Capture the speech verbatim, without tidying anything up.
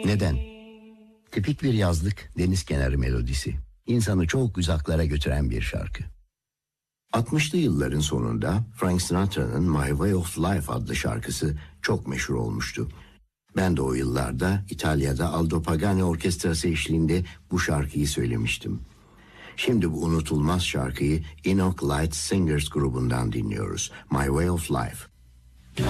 Neden? Tipik bir yazlık deniz kenarı melodisi. İnsanı çok uzaklara götüren bir şarkı. altmışlı yılların sonunda Frank Sinatra'nın My Way of Life adlı şarkısı çok meşhur olmuştu. Ben de o yıllarda İtalya'da Aldo Pagani Orkestrası eşliğinde bu şarkıyı söylemiştim. Şimdi bu unutulmaz şarkıyı Enoch Light Singers grubundan dinliyoruz. My Way of Life.